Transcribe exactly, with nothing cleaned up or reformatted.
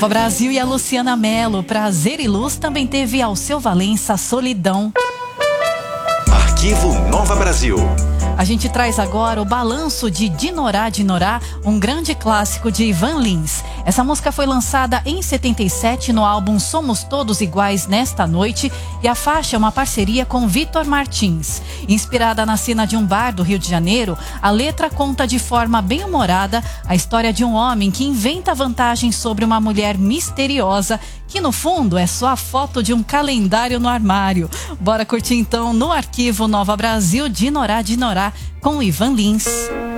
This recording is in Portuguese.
O Brasil e a Luciana Mello, Prazer e Luz, também teve Alceu Valença, Solidão. Arquivo Nova Brasil. A gente traz agora o balanço de Dinorá Dinorá, um grande clássico de Ivan Lins. Essa música foi lançada em setenta e sete no álbum Somos Todos Iguais Nesta Noite, e a faixa é uma parceria com Vitor Martins. Inspirada na cena de um bar do Rio de Janeiro, a letra conta de forma bem humorada a história de um homem que inventa vantagens sobre uma mulher misteriosa, que no fundo é só a foto de um calendário no armário. Bora curtir então no Arquivo Nova Brasil, Dinorá Dinorá, com Ivan Lins.